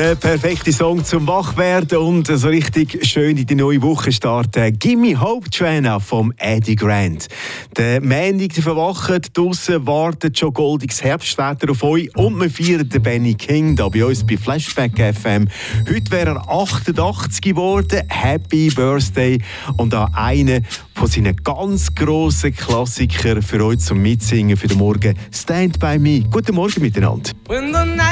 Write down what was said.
Der perfekte Song zum Wachwerden und so richtig schön in die neue Woche starten. «Gimme Hope Joanna» vom Eddie Grant. Der Montag verwacht, draussen wartet schon goldiges Herbstwetter auf euch und wir feiern den Benny King da bei uns bei Flashback FM. Heute wäre er 88 geworden. Happy Birthday! Und auch einer von seinen ganz grossen Klassikern für euch zum Mitsingen für den Morgen. «Stand by Me». Guten Morgen miteinander.